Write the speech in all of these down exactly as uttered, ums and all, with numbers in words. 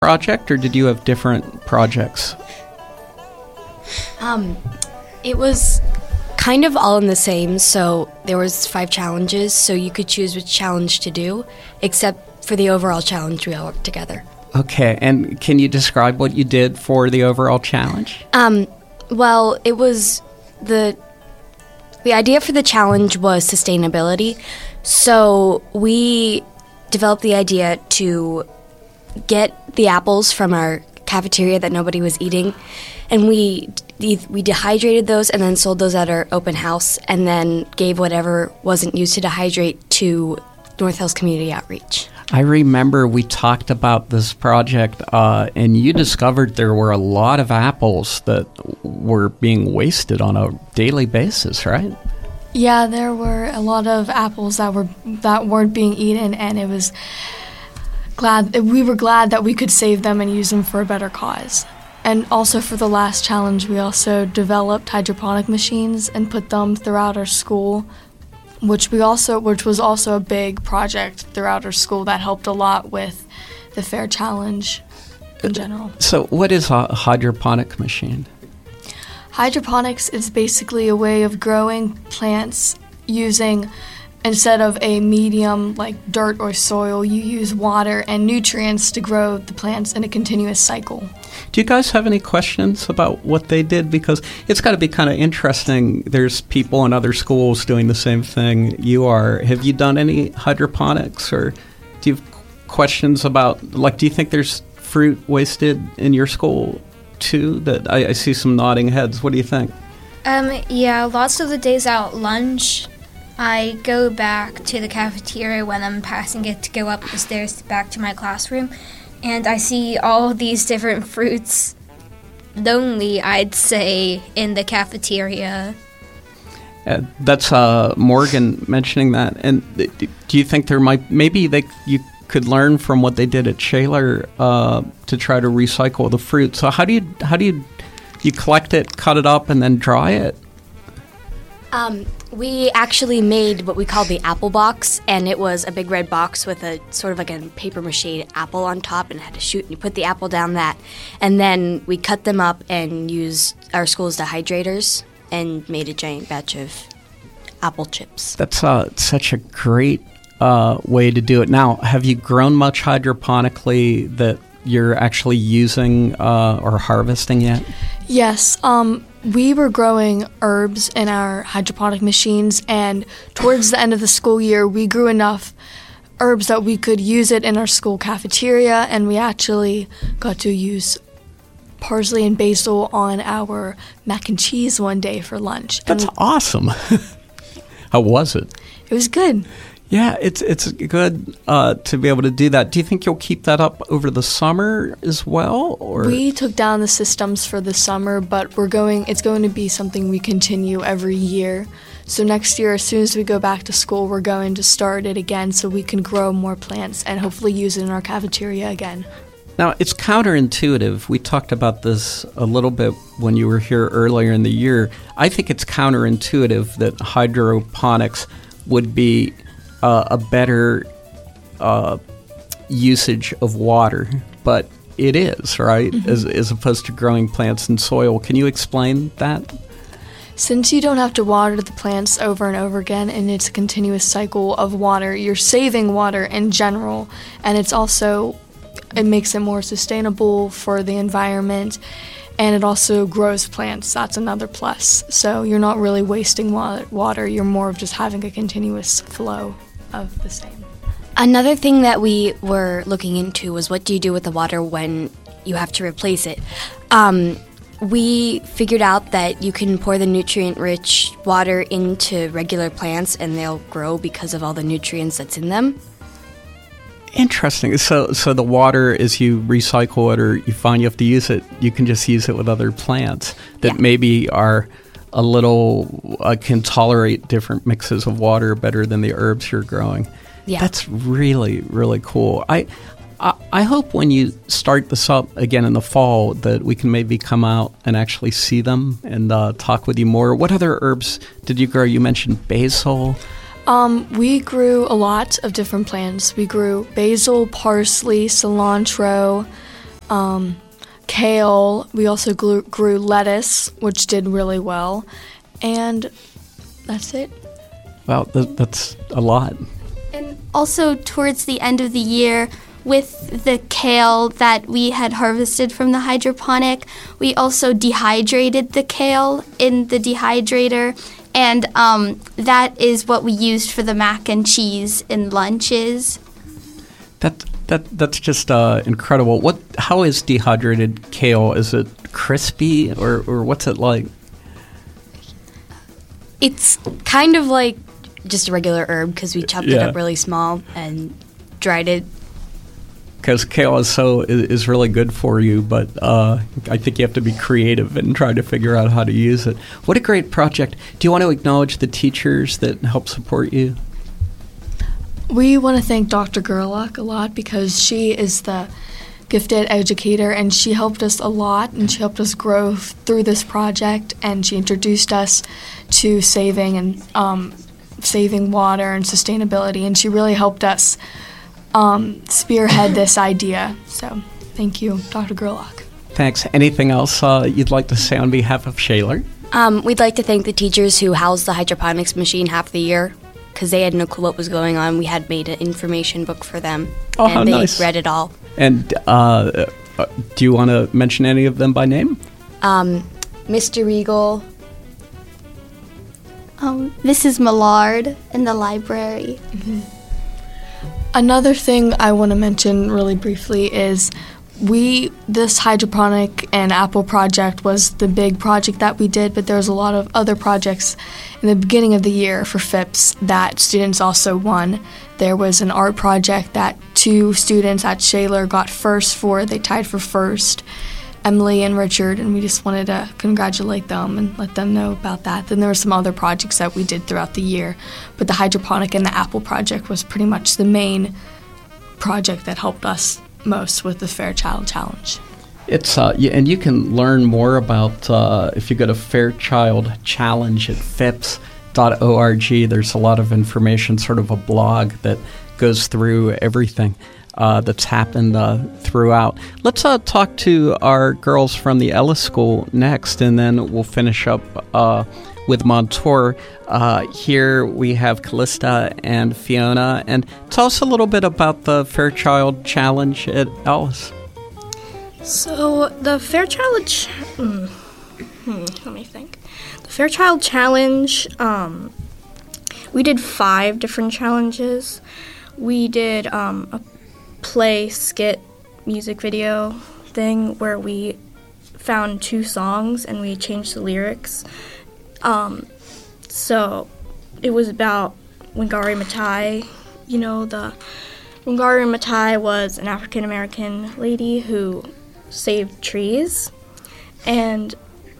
project, or did you have different projects? Um, it was kind of all in the same. So there was five challenges, so you could choose which challenge to do, except for the overall challenge, we all worked together. Okay, and can you describe what you did for the overall challenge? Um, well, it was the the idea for the challenge was sustainability. So we developed the idea to get the apples from our cafeteria that nobody was eating, and we we dehydrated those and then sold those at our open house, and then gave whatever wasn't used to dehydrate to North Hills Community Outreach. I remember we talked about this project, uh, and you discovered there were a lot of apples that were being wasted on a daily basis, right? Yeah, there were a lot of apples that were that weren't being eaten, and it was glad we were glad that we could save them and use them for a better cause. And also for the last challenge, we also developed hydroponic machines and put them throughout our school, which we also which was also a big project throughout our school that helped a lot with the fair challenge in general. So what is a hydroponic machine? Hydroponics is basically a way of growing plants using, instead of a medium like dirt or soil, you use water and nutrients to grow the plants in a continuous cycle. Do you guys have any questions about what they did? Because it's got to be kind of interesting. There's people in other schools doing the same thing you are. Have you done any hydroponics, or do you have questions about, like, do you think there's fruit wasted in your school too? That I, I see some nodding heads. What do you think? Um, yeah, lots of the days at lunch, I go back to the cafeteria when I'm passing it to go up the stairs back to my classroom, and I see all these different fruits, lonely, I'd say, in the cafeteria. Uh, that's uh, Morgan mentioning that. And th- do you think there might, maybe they you could learn from what they did at Shaler uh, to try to recycle the fruit? So how do you how do you you collect it, cut it up, and then dry it? Um, we actually made what we called the apple box, and it was a big red box with a sort of like a paper mache apple on top, and it had to shoot, and you put the apple down that, and then we cut them up and used our school's dehydrators and made a giant batch of apple chips. That's uh, such a great uh, way to do it. Now, have you grown much hydroponically that you're actually using uh, or harvesting yet? Yes, um, we were growing herbs in our hydroponic machines, and towards the end of the school year, we grew enough herbs that we could use it in our school cafeteria, and we actually got to use parsley and basil on our mac and cheese one day for lunch. That's and awesome. How was it? It was good. Yeah, it's it's good uh, to be able to do that. Do you think you'll keep that up over the summer as well? Or we took down the systems for the summer, but we're going. It's going to be something we continue every year. So next year, as soon as we go back to school, we're going to start it again so we can grow more plants and hopefully use it in our cafeteria again. Now, it's counterintuitive. We talked about this a little bit when you were here earlier in the year. I think it's counterintuitive that hydroponics would be Uh, a better uh, usage of water, but it is, right, mm-hmm. as, as opposed to growing plants in soil. Can you explain that? Since you don't have to water the plants over and over again, and it's a continuous cycle of water, you're saving water in general, and it's also, it makes it more sustainable for the environment, and it also grows plants. That's another plus. So you're not really wasting wa- water, you're more of just having a continuous flow of the same. Another thing that we were looking into was, what do you do with the water when you have to replace it? Um, we figured out that you can pour the nutrient-rich water into regular plants and they'll grow because of all the nutrients that's in them. Interesting. So so the water, as you recycle it or you find you have to use it, you can just use it with other plants that yeah. maybe are a little, uh, can tolerate different mixes of water better than the herbs you're growing. Yeah. That's really, really cool. I, I I hope when you start this up again in the fall that we can maybe come out and actually see them and uh, talk with you more. What other herbs did you grow? You mentioned basil. Um, we grew a lot of different plants. We grew basil, parsley, cilantro, um, kale. We also grew, grew lettuce, which did really well. And that's it. Wow, that, that's a lot. And also towards the end of the year, with the kale that we had harvested from the hydroponic, we also dehydrated the kale in the dehydrator, and um, that is what we used for the mac and cheese in lunches. That that that's just uh, incredible. What? How is dehydrated kale? Is it crispy or, or what's it like? It's kind of like just a regular herb because we chopped it Yeah. up really small and dried it. Because kale is so is, is really good for you, but uh, I think you have to be creative and try to figure out how to use it. What a great project! Do you want to acknowledge the teachers that help support you? We want to thank Doctor Gerlach a lot because she is the gifted educator and she helped us a lot and she helped us grow through this project, and she introduced us to saving and um, saving water and sustainability, and she really helped us um, spearhead this idea. So thank you, Doctor Gerlach. Thanks. Anything else uh, you'd like to say on behalf of Shaler? Um, we'd like to thank the teachers who housed the hydroponics machine half the year because they had no clue what was going on. We had made an information book for them, Oh, and how they nice. read it all. And uh, uh, do you want to mention any of them by name? Um, Mister Regal, Um, Missus Millard in the library. Another thing I want to mention really briefly is we, this hydroponic and apple project was the big project that we did, but there was a lot of other projects in the beginning of the year for F I P S that students also won. There was an art project that two students at Shaler got first for. They tied for first, Emily and Richard, and we just wanted to congratulate them and let them know about that. Then there were some other projects that we did throughout the year, but the hydroponic and the apple project was pretty much the main project that helped us most with the Fairchild Challenge. It's uh, y- and you can learn more about uh, if you go to Fairchild Challenge at F I P S dot org. There's a lot of information, sort of a blog that goes through everything uh, that's happened uh, throughout. Let's uh, talk to our girls from the Ellis School next, and then we'll finish up uh, with Montour. Uh, here we have Callista and Fiona. And tell us a little bit about the Fairchild Challenge at Ellis. So the Fairchild, ch- mm, hmm, let me think. The Fairchild Challenge, um, we did five different challenges. We did um, a play, skit, music video thing where we found two songs and we changed the lyrics. Um, so it was about Wangari Maathai. You know, the Wangari Maathai was an African American lady who saved trees, and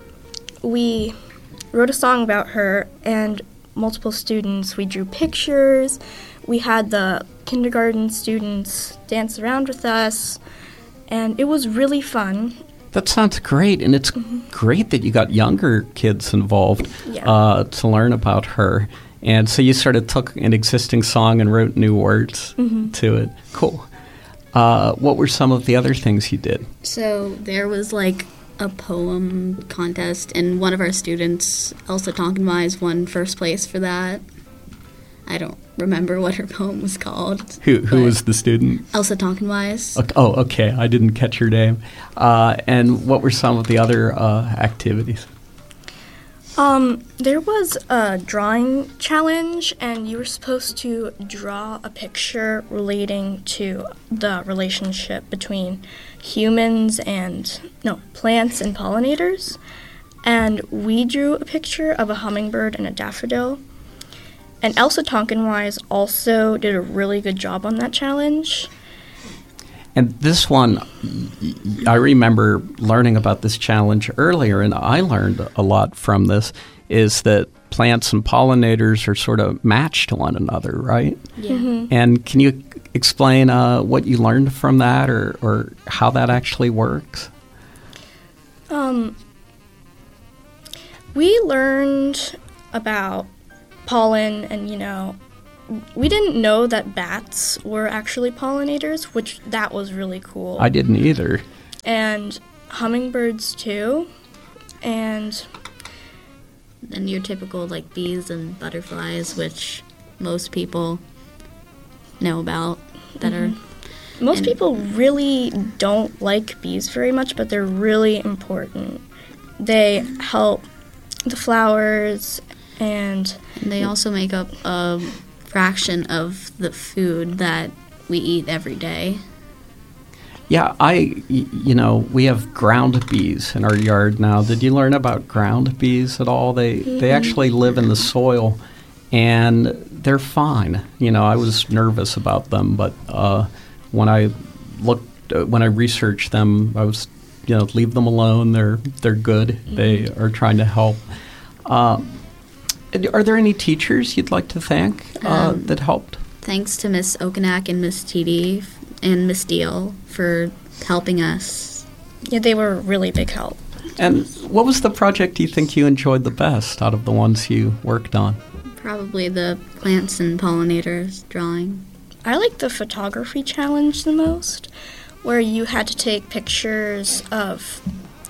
we wrote a song about her, and multiple students, we drew pictures, we had the kindergarten students dance around with us, and it was really fun. That sounds great, and it's Mm-hmm. great that you got younger kids involved Yeah. uh, to learn about her. And so you sort of took an existing song and wrote new words Mm-hmm. to it. Cool. Uh, what were some of the other things you did? So there was like a poem contest, and one of our students, Elsa Tonkinwise, won first place for that. I don't remember what her poem was called. Who who but was the student? Elsa Tonkinwise. Ok- Oh, okay. I didn't catch her name. Uh, and what were some of the other uh, activities? Um, there was a drawing challenge, and you were supposed to draw a picture relating to the relationship between humans and, no, plants and pollinators. And we drew a picture of a hummingbird and a daffodil. And Elsa Tonkinwise also did a really good job on that challenge. And this one, y- y- I remember learning about this challenge earlier, and I learned a lot from this, is that plants and pollinators are sort of matched to one another, right? Yeah. And can you explain uh, what you learned from that, or, or how that actually works? Um, we learned about pollen, and, you know, we didn't know that bats were actually pollinators, which that was really cool. I didn't either. and hummingbirds too, and And your typical like bees and butterflies, which most people know about that Mhm. are most And- people really don't like bees very much, but they're really important. They help the flowers, and and they also make up a fraction of the food that we eat every day. Yeah, I, y- you know, we have ground bees in our yard now. Did you learn about ground bees at all? They they actually live in the soil, and they're fine. You know, I was nervous about them, but uh, when I looked, uh, when I researched them, I was, you know, leave them alone. They're they're good. They are trying to help. Uh, are there any teachers you'd like to thank uh, Um, that helped? Thanks to Miss Okanak and Miss T D and Miss Deal for helping us. yeah, they were a really big help. And what was the project you think you enjoyed the best out of the ones you worked on? Probably the plants and pollinators drawing. I like the photography challenge the most, where you had to take pictures of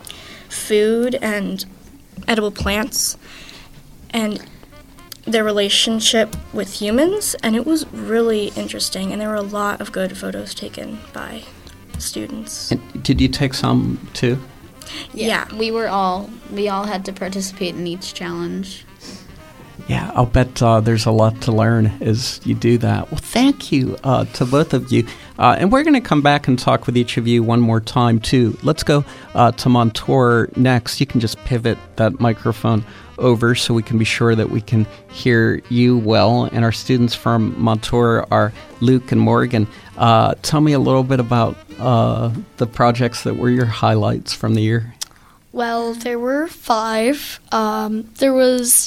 food and edible plants and their relationship with humans, and it was really interesting, and there were a lot of good photos taken by students. And did you take some too? Yeah. We were all, we all had to participate in each challenge. Yeah, I'll bet uh, there's a lot to learn as you do that. Well, thank you uh, to both of you. Uh, and we're going to come back and talk with each of you one more time, too. Let's go uh, to Montour next. You can just pivot that microphone over so we can be sure that we can hear you well. And our students from Montour are Luke and Morgan. Uh, tell me a little bit about uh, the projects that were your highlights from the year. Well, there were five. Um, there was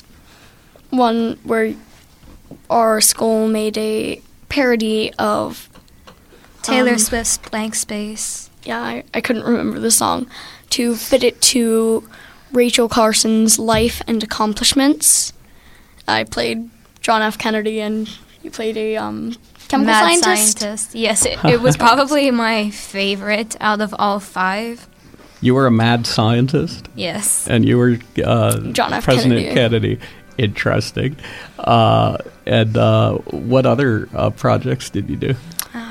one where our school made a parody of Taylor Um, Swift's Blank Space. yeah, I, I couldn't remember the song, to fit it to Rachel Carson's life and accomplishments. I played John F. Kennedy, and you played a um, chemical Mad scientist. scientist. Yes, it, it was probably my favorite out of all five. You were a mad scientist? Yes. And you were uh, John F. President Kennedy. Kennedy. Interesting. Uh, and uh, what other uh, projects did you do?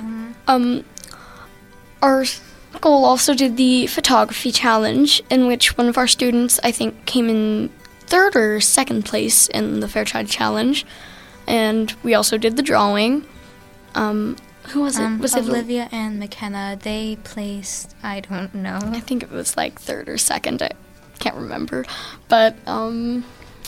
Um, our school also did the photography challenge, in which one of our students, I think, came in third or second place in the Fairchild Challenge, and we also did the drawing. Um, who was it? Um, was it Olivia and McKenna, they placed, I don't know. I think it was like third or second. I can't remember, but um,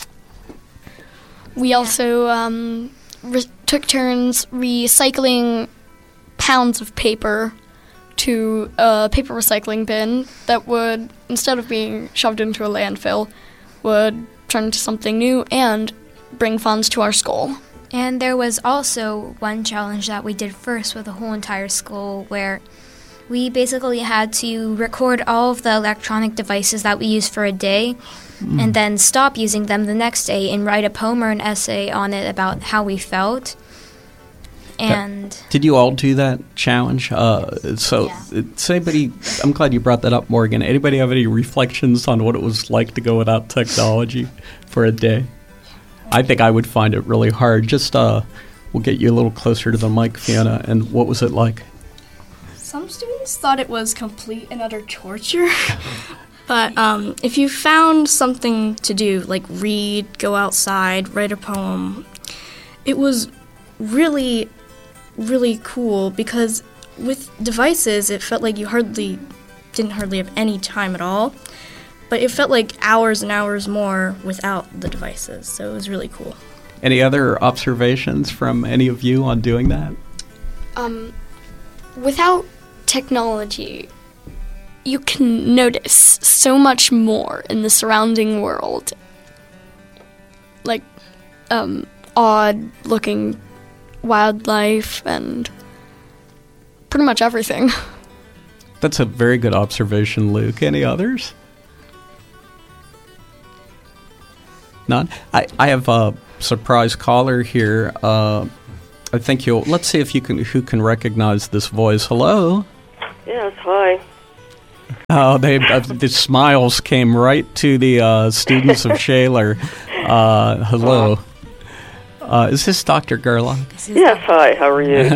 we also um, re- took turns recycling pounds of paper to a paper recycling bin that would, instead of being shoved into a landfill, would turn into something new and bring funds to our school. And there was also one challenge that we did first with the whole entire school, where we basically had to record all of the electronic devices that we used for a day and then stop using them the next day and write a poem or an essay on it about how we felt. And Did you all do that challenge? Uh, so, Yeah. does anybody, I'm glad you brought that up, Morgan. Anybody have any reflections on what it was like to go without technology for a day? I think I would find it really hard. Just, uh, we'll get you a little closer to the mic, Fiona. And what was it like? Some students thought it was complete and utter torture. But um, if you found something to do, like read, go outside, write a poem, it was really, really cool, because with devices, it felt like you hardly, didn't hardly have any time at all. But it felt like hours and hours more without the devices, so it was really cool. Any other observations from any of you on doing that? Um, without technology, you can notice so much more in the surrounding world. Like, um, odd-looking wildlife and pretty much everything. That's a very good observation, Luke. Any others? None? I, I have a surprise caller here. Uh, I think you'll... Let's see if you can who can recognize this voice. Hello? Yes, hi. Oh, they uh, the smiles came right to the uh, students of Shaler. Uh, hello. Uh, is this Doctor Gerlach? Yes, hi, how are you?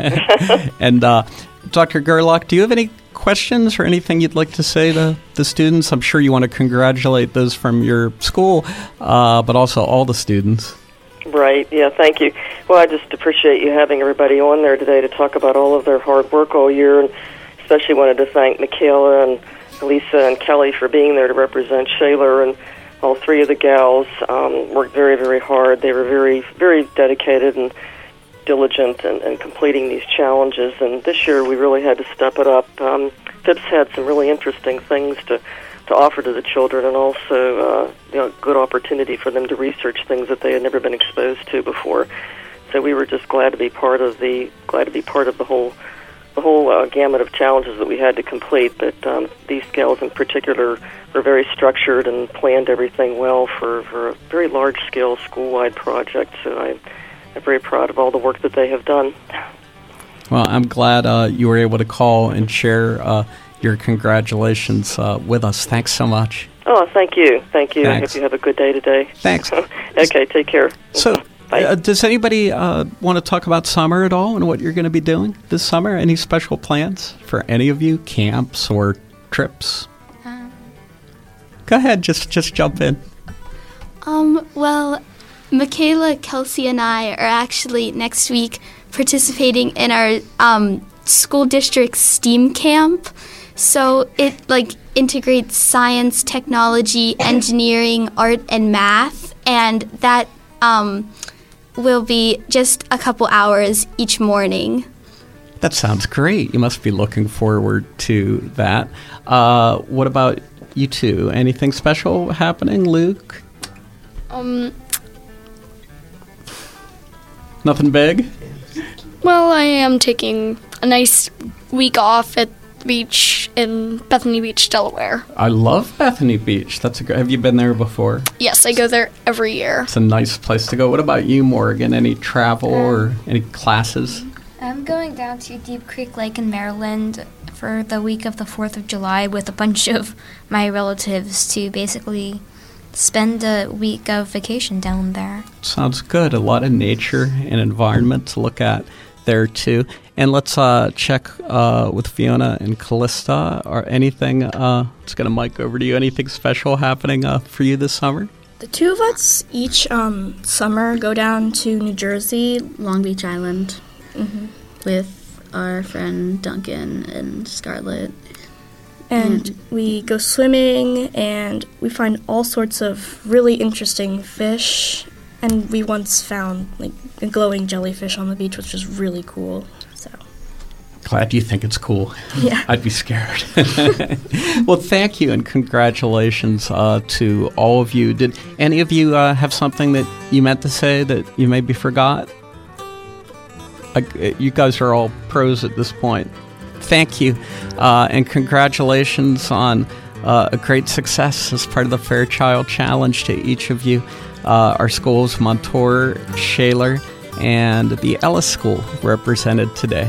And uh, Doctor Gerlach, do you have any questions or anything you'd like to say to the students? I'm sure you want to congratulate those from your school, uh, but also all the students. Right, yeah, thank you. Well, I just appreciate you having everybody on there today to talk about all of their hard work all year, and especially wanted to thank Michaela and Lisa and Kelly for being there to represent Shaler, and all three of the gals um, worked very, very hard. They were very, very dedicated and diligent in, in completing these challenges, and this year we really had to step it up. Um, Phipps had some really interesting things to to offer to the children, and also uh, you know, good opportunity for them to research things that they had never been exposed to before. So we were just glad to be part of the glad to be part of the whole the whole uh, gamut of challenges that we had to complete. But um, these gals in particular were very structured and planned everything well for, for a very large scale school wide project. So I, I'm very proud of all the work that they have done. Well, I'm glad uh, you were able to call and share uh, your congratulations uh, with us. Thanks so much. Oh, thank you. Thank you. Thanks. I hope you have a good day today. Thanks. Okay, take care. So, Bye. uh, does anybody uh, want to talk about summer at all and what you're going to be doing this summer? Any special plans for any of you? Camps or trips? Um, Go ahead. Just, just jump in. Um, well, Michaela, Kelsey, and I are actually next week participating in our um, school district STEAM camp. So it like integrates science, technology, engineering, art, and math, and that um, will be just a couple hours each morning. That sounds great. You must be looking forward to that. Uh, what about you two? Anything special happening, Luke? Um, Nothing big? well, I am taking a nice week off at the beach in Bethany Beach, Delaware. I love Bethany Beach. That's a. Gr- Have you been there before? Yes, I go there every year. It's a nice place to go. What about you, Morgan? Any travel or any classes? I'm going down to Deep Creek Lake in Maryland for the week of the fourth of July with a bunch of my relatives to basically spend a week of vacation down there. Sounds good. A lot of nature and environment to look at there, too. And let's uh, check uh, with Fiona and Callista. Or anything, uh, let's get a mic over to you. Anything special happening uh, for you this summer? The two of us each um, summer go down to New Jersey. Long Beach Island Mm-hmm. with our friend Duncan and Scarlett. And Mm. we go swimming, and we find all sorts of really interesting fish. And we once found like a glowing jellyfish on the beach, which was really cool. So, Glad you think it's cool. yeah. I'd be scared. Well, thank you and congratulations uh, to all of you. Did any of you uh, have something that you meant to say that you maybe forgot? Uh, you guys are all pros at this point. Thank you, uh, and congratulations on uh, a great success as part of the Fairchild Challenge to each of you. Uh, our schools, Montour, Shaler, and the Ellis School represented today.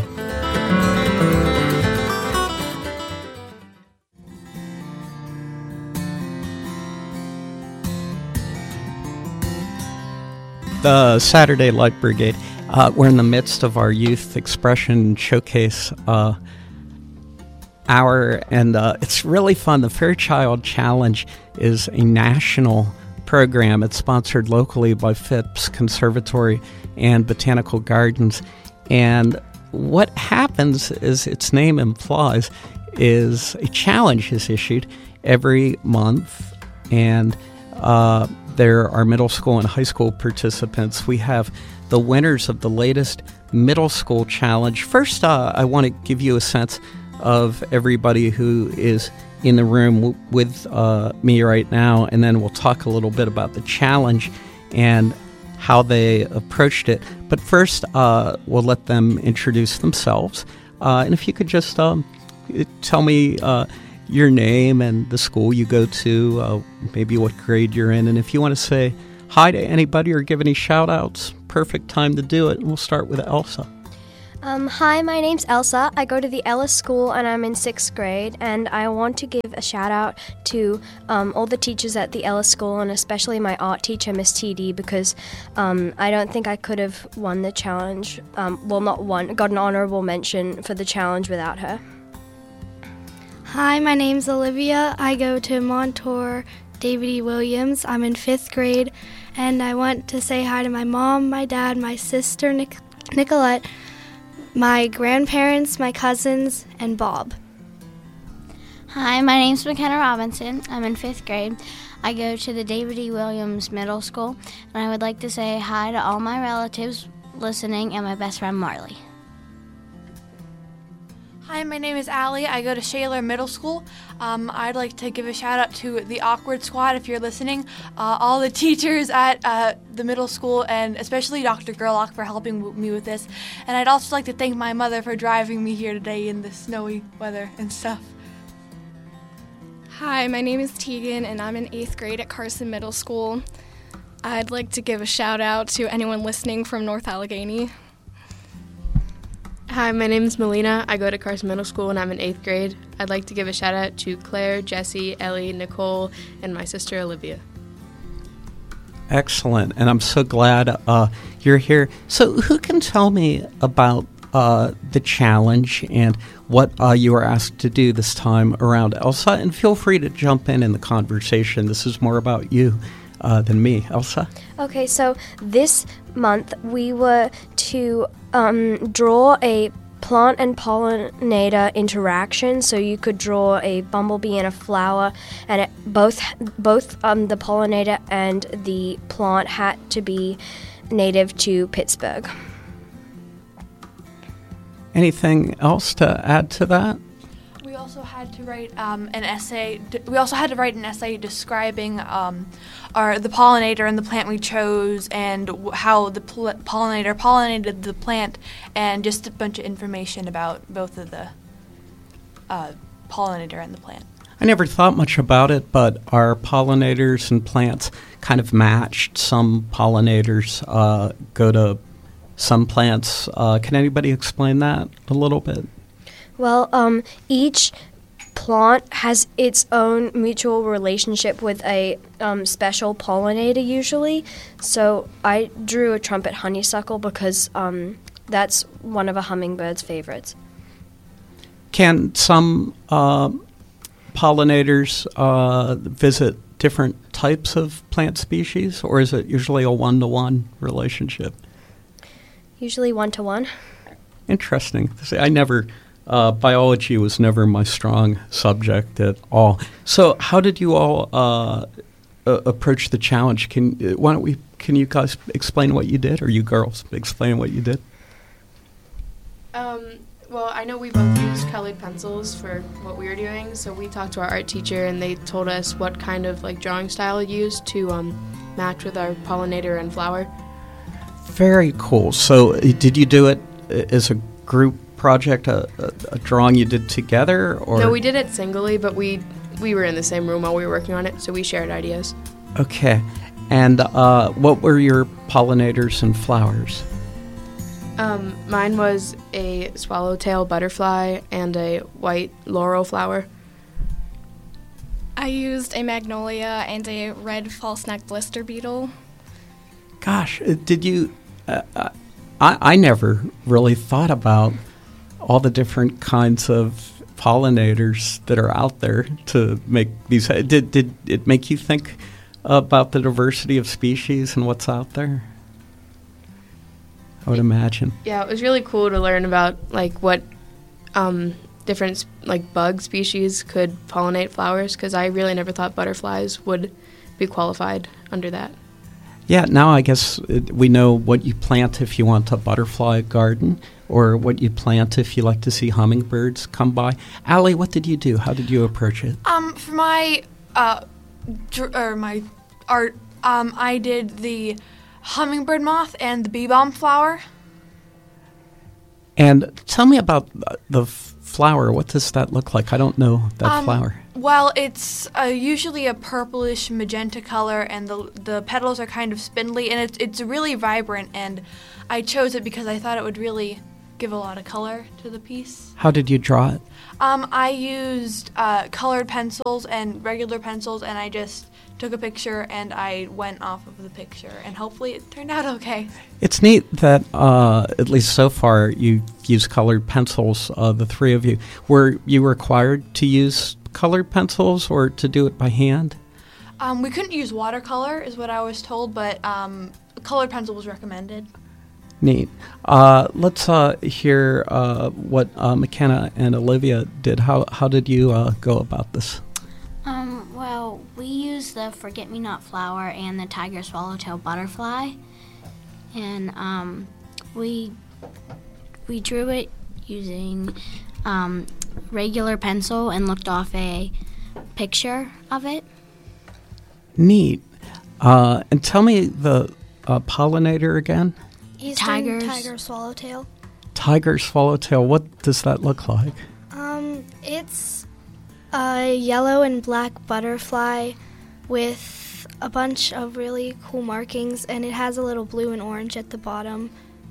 The Saturday Light Brigade. Uh, we're in the midst of our youth expression showcase uh, hour, and uh, it's really fun. The Fairchild Challenge is a national program. It's sponsored locally by Phipps Conservatory and Botanical Gardens. And what happens, as its name implies, is a challenge is issued every month, and uh, there are middle school and high school participants. We have the winners of the latest middle school challenge. First, uh, I want to give you a sense of everybody who is in the room w- with uh, me right now, and then we'll talk a little bit about the challenge and how they approached it. But first, uh, we'll let them introduce themselves. Uh, and if you could just um, tell me uh, your name and the school you go to, uh, maybe what grade you're in, and if you want to say hi to anybody or give any shout-outs, perfect time to do it. And we'll start with Elsa. Um, hi, my name's Elsa. I go to the Ellis School and I'm in sixth grade, and I want to give a shout out to um, all the teachers at the Ellis School, and especially my art teacher, Miss T D, because um, I don't think I could have won the challenge, um, well, not won, got an honorable mention for the challenge without her. Hi, my name's Olivia. I go to Montour David E. Williams. I'm in fifth grade, and I want to say hi to my mom, my dad, my sister, Nic- Nicolette, my grandparents, my cousins, and Bob. Hi, my name's McKenna Robinson. I'm in fifth grade. I go to the David E. Williams Middle School, and I would like to say hi to all my relatives listening and my best friend Marley. Hi, my name is Allie. I go to Shaler Middle School. Um, I'd like to give a shout out to the Awkward Squad if you're listening, uh, all the teachers at uh, the middle school, and especially Doctor Gerlach for helping w- me with this. And I'd also like to thank my mother for driving me here today in the snowy weather and stuff. Hi, my name is Tegan, and I'm in eighth grade at Carson Middle School. I'd like to give a shout out to anyone listening from North Allegheny. Hi, my name is Melina. I go to Carson Middle School and I'm in eighth grade. I'd like to give a shout out to Claire, Jessie, Ellie, Nicole, and my sister Olivia. Excellent, and I'm so glad uh, you're here. So who can tell me about uh, the challenge and what uh, you were asked to do this time around, Elsa? And feel free to jump in in the conversation. This is more about you uh, than me. Elsa? Okay, so this month we were to um, draw a plant and pollinator interaction. So you could draw a bumblebee and a flower, and it, both both um, the pollinator and the plant had to be native to Pittsburgh. Anything else to add to that? We also had to write um, an essay. D- we also had to write an essay describing um, our the pollinator and the plant we chose, and w- how the pl- pollinator pollinated the plant, and just a bunch of information about both of the uh, pollinator and the plant. I never thought much about it, but our pollinators and plants kind of matched. Some pollinators uh, go to some plants. Uh, can anybody explain that a little bit? Well, um, each plant has its own mutual relationship with a um, special pollinator usually. So I drew a trumpet honeysuckle because um, that's one of a hummingbird's favorites. Can some uh, pollinators uh, visit different types of plant species, or is it usually a one-to-one relationship? Usually one-to-one. Interesting. See, I never... Uh, biology was never my strong subject at all. So, how did you all uh, uh, approach the challenge? Can uh, why don't we? Can you guys explain what you did, or you girls explain what you did? Um, well, I know we both used colored pencils for what we were doing, so we talked to our art teacher, and they told us what kind of like drawing style to use to um, match with our pollinator and flower. Very cool. So, uh, did you do it as a group project, a, a, a drawing you did together, or no? We did it singly, but we we were in the same room while we were working on it, so we shared ideas. Okay, and uh, what were your pollinators and flowers? Um, mine was a swallowtail butterfly and a white laurel flower. I used a magnolia and a red false neck blister beetle. Gosh, uh, did you? Uh, uh, I I never really thought about all the different kinds of pollinators that are out there to make these. Did did it make you think about the diversity of species and what's out there? I would imagine. Yeah, it was really cool to learn about like what um, different like bug species could pollinate flowers, because I really never thought butterflies would be qualified under that. Yeah, now I guess it, we know what you plant if you want a butterfly garden, or what you plant if you like to see hummingbirds come by. Allie, what did you do? How did you approach it? Um, for my uh, dr- or my art, um, I did the hummingbird moth and the bee balm flower. And tell me about the f- flower. What does that look like? I don't know that um, flower. Well, it's uh, usually a purplish magenta color, and the the petals are kind of spindly, and it's it's really vibrant. And I chose it because I thought it would really give a lot of color to the piece. How did you draw it? Um, I used uh, colored pencils and regular pencils, and I just took a picture and I went off of the picture, and hopefully it turned out okay. It's neat that, uh, at least so far, you use colored pencils, uh, the three of you. Were you required to use colored pencils or to do it by hand? Um, we couldn't use watercolor, is what I was told, but um, colored pencil was recommended. Neat. Uh, let's uh, hear uh, what uh, McKenna and Olivia did. How, how did you uh, go about this? Um, well, we used the forget-me-not flower and the tiger swallowtail butterfly, and um, we we drew it using um, regular pencil and looked off a picture of it. Neat. Uh, and tell me the uh, pollinator again. Eastern Tigers. tiger swallowtail. Tiger swallowtail. What does that look like? Um, it's a yellow and black butterfly with a bunch of really cool markings, and it has a little blue and orange at the bottom.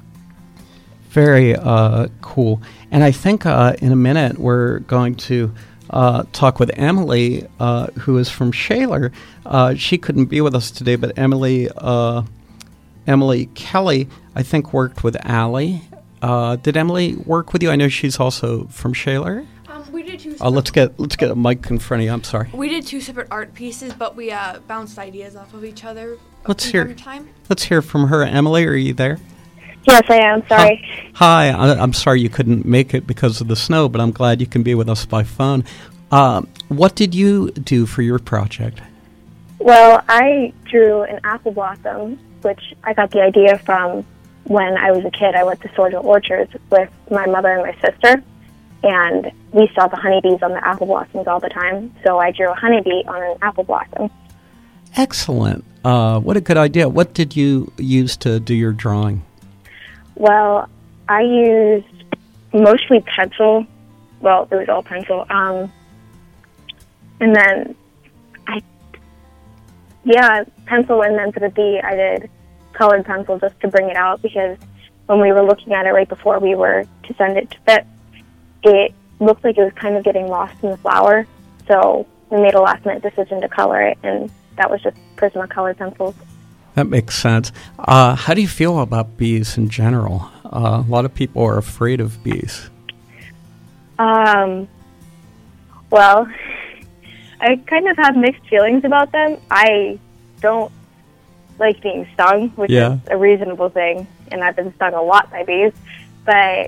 Very uh, cool. And I think uh, in a minute we're going to uh, talk with Emily, uh, who is from Shaler. Uh, she couldn't be with us today, but Emily uh, Emily Kelly, I think, worked with Allie. Uh, did Emily work with you? I know she's also from Shaler. Um, we did two. Uh, let's get let's get a mic in front of you. I'm sorry. We did two separate art pieces, but we uh, bounced ideas off of each other. Let's from hear. time to time. Let's hear from her. Emily, are you there? Yes, I am. Sorry. Hi. I, I'm sorry you couldn't make it because of the snow, but I'm glad you can be with us by phone. Uh, what did you do for your project? Well, I drew an apple blossom, which I got the idea from when I was a kid. I went to Sorgel Orchards with my mother and my sister, and we saw the honeybees on the apple blossoms all the time, so I drew a honeybee on an apple blossom. Excellent. Uh, what a good idea. What did you use to do your drawing? Well, I used mostly pencil. Well, it was all pencil. Um, and then I, yeah, pencil, and then for the bee, I did colored pencil just to bring it out, because when we were looking at it right before we were to send it to Fit, it looked like it was kind of getting lost in the flower. So we made a last-minute decision to color it, and that was just Prismacolor pencils. That makes sense. Uh, how do you feel about bees in general? Uh, a lot of people are afraid of bees. Um, well, I kind of have mixed feelings about them. I don't like being stung, which Yeah. is a reasonable thing, and I've been stung a lot by bees, but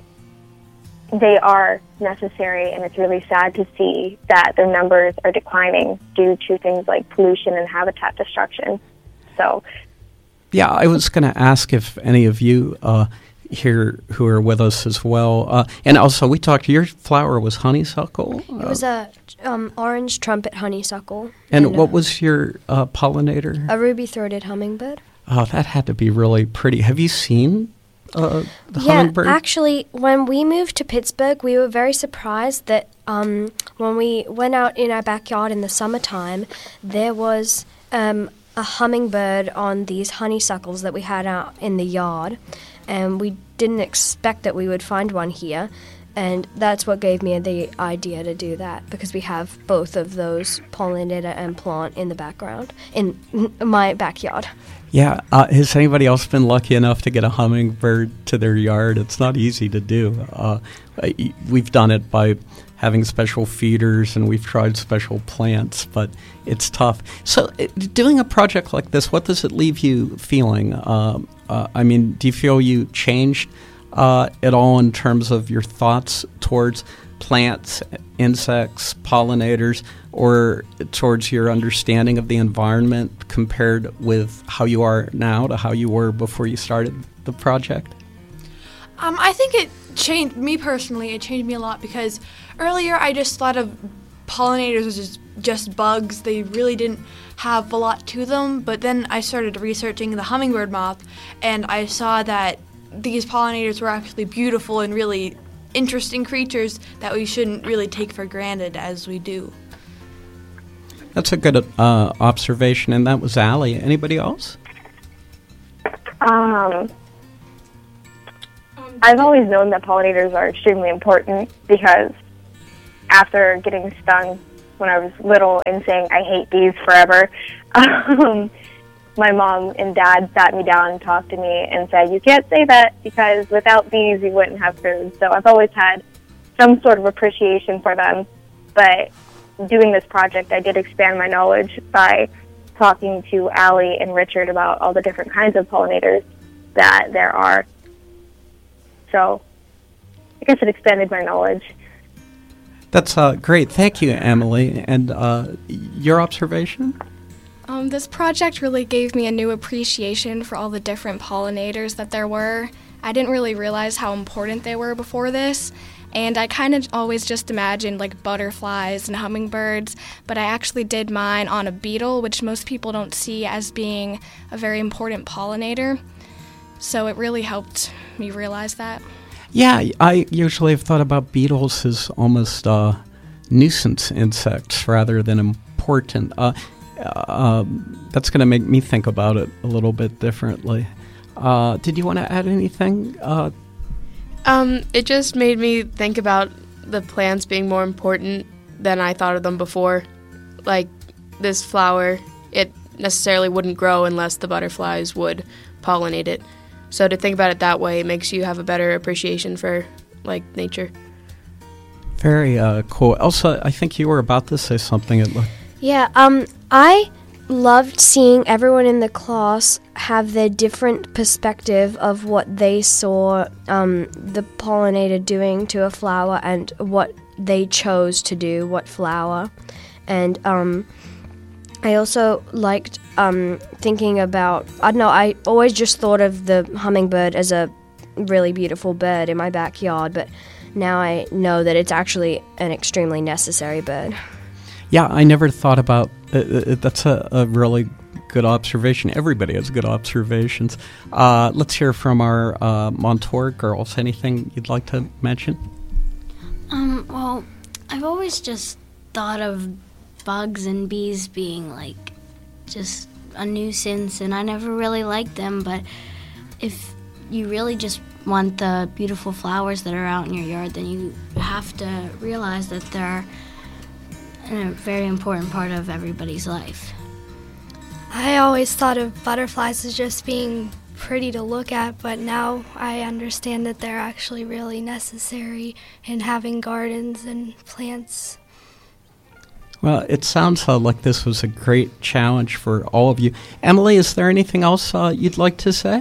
they are necessary, and it's really sad to see that their numbers are declining due to things like pollution and habitat destruction. So, Yeah, I was going to ask if any of you uh, here who are with us as well. Uh, and also, we talked, your flower was honeysuckle? It was a um, orange trumpet honeysuckle. And, and what a, was your uh, pollinator? a ruby-throated hummingbird. Oh, that had to be really pretty. Have you seen uh, the Yeah, hummingbird? actually, when we moved to Pittsburgh, we were very surprised that um, when we went out in our backyard in the summertime, there was um, a hummingbird on these honeysuckles that we had out in the yard, and we didn't expect that we would find one here, and that's what gave me the idea to do that, because we have both of those, pollinator and plant, in the background, in my backyard. Yeah. Uh, has anybody else been lucky enough to get a hummingbird to their yard? It's not easy to do. Uh, we've done it by having special feeders, and we've tried special plants, but it's tough. So uh, doing a project like this, what does it leave you feeling? Um, uh, I mean, do you feel you changed uh, at all in terms of your thoughts towards plants, insects, pollinators, or towards your understanding of the environment compared with how you are now to how you were before you started the project? Um, I think it changed me personally. It changed me a lot because earlier I just thought of pollinators as just, just bugs. They really didn't have a lot to them. But then I started researching the hummingbird moth, and I saw that these pollinators were actually beautiful and really interesting creatures that we shouldn't really take for granted as we do. That's a good uh, observation, and that was Allie. Anybody else? Um, I've always known that pollinators are extremely important because after getting stung when I was little and saying I hate bees forever, um, my mom and dad sat me down and talked to me and said, you can't say that because without bees you wouldn't have food. So I've always had some sort of appreciation for them. But doing this project, I did expand my knowledge by talking to Allie and Richard about all the different kinds of pollinators that there are. So I guess it expanded my knowledge. That's uh, great. Thank you, Emily. And uh, your observation? Um, this project really gave me a new appreciation for all the different pollinators that there were. I didn't really realize how important they were before this, and I kind of always just imagined like butterflies and hummingbirds, but I actually did mine on a beetle, which most people don't see as being a very important pollinator. So it really helped me realize that. Yeah, I usually have thought about beetles as almost uh, nuisance insects rather than important. Uh, uh, that's going to make me think about it a little bit differently. Uh, did you want to add anything? Uh, um, it just made me think about the plants being more important than I thought of them before. Like this flower, it necessarily wouldn't grow unless the butterflies would pollinate it. So to think about it that way makes you have a better appreciation for, like, nature. Very uh, cool. Elsa, I think you were about to say something. It looked Yeah, um, I loved seeing everyone in the class have their different perspective of what they saw um, the pollinator doing to a flower and what they chose to do, what flower. And um, I also liked um, thinking about, I don't know, I always just thought of the hummingbird as a really beautiful bird in my backyard, but now I know that it's actually an extremely necessary bird. Yeah, I never thought about uh, uh, that's a, a really good observation. Everybody has good observations. Uh, let's hear from our uh, Montour girls. Anything you'd like to mention? Um, well, I've always just thought of bugs and bees being like just a nuisance, and I never really liked them, but if you really just want the beautiful flowers that are out in your yard, then you have to realize that they're a very important part of everybody's life. I always thought of butterflies as just being pretty to look at, but now I understand that they're actually really necessary in having gardens and plants. Well, it sounds uh, like this was a great challenge for all of you. Emily, is there anything else uh, you'd like to say?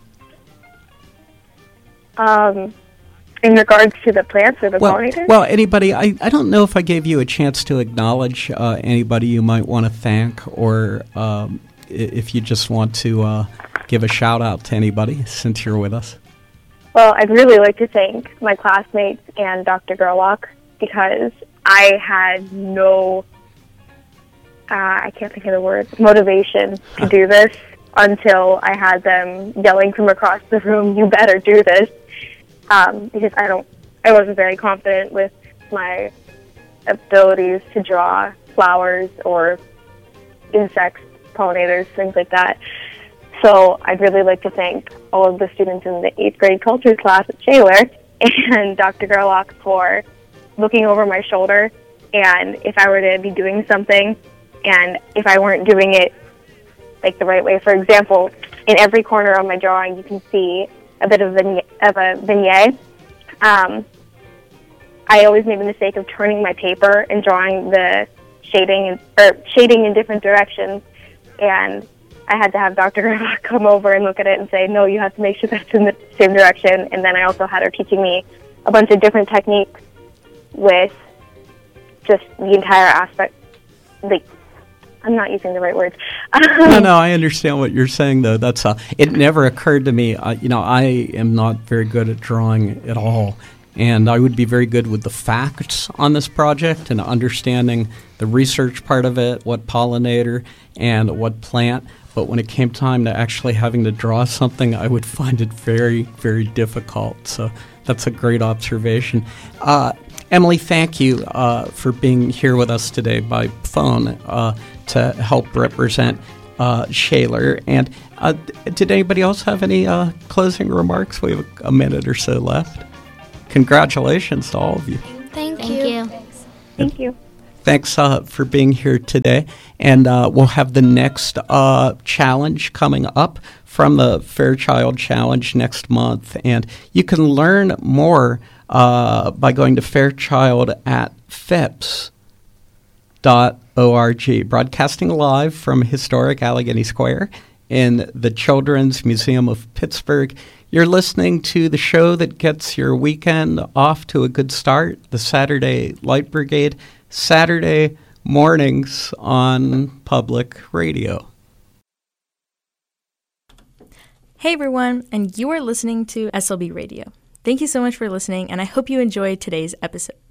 Um, in regards to the plants or the well, pollinators? Well, anybody, I, I don't know if I gave you a chance to acknowledge uh, anybody you might want to thank, or um, if you just want to uh, give a shout out to anybody since you're with us. Well, I'd really like to thank my classmates and Doctor Gerlach, because I had no, uh, I can't think of the word, motivation to do this until I had them yelling from across the room, "You better do this." Um, because I don't, I wasn't very confident with my abilities to draw flowers or insects, pollinators, things like that. So I'd really like to thank all of the students in the eighth grade culture class at Shaler and Doctor Gerlach for looking over my shoulder, and if I were to be doing something and if I weren't doing it like the right way, for example, in every corner of my drawing you can see a bit of, vignette, of a vignette. Um, I always made the mistake of turning my paper and drawing the shading in, or shading in different directions, and I had to have Doctor Gerlach come over and look at it and say, no, you have to make sure that's in the same direction. And then I also had her teaching me a bunch of different techniques with just the entire aspect. The, I'm not using the right words. no, no, I understand what you're saying, though. That's uh, it never occurred to me. Uh, you know, I am not very good at drawing at all, and I would be very good with the facts on this project and understanding the research part of it, what pollinator and what plant. But when it came time to actually having to draw something, I would find it very, very difficult. So that's a great observation. Uh, Emily, thank you uh, for being here with us today by phone uh, to help represent uh, Shaler. And uh, did anybody else have any uh, closing remarks? We have a minute or so left. Congratulations to all of you. Thank, Thank you. you. Thank you. Thanks uh, for being here today. And uh, we'll have the next uh, challenge coming up from the Fairchild Challenge next month. And you can learn more uh, by going to fairchild at phipps dot org. Broadcasting live from historic Allegheny Square in the Children's Museum of Pittsburgh. You're listening to the show that gets your weekend off to a good start, the Saturday Light Brigade, Saturday mornings on Public Radio. Hey everyone, and you are listening to S L B Radio. Thank you so much for listening, and I hope you enjoyed today's episode.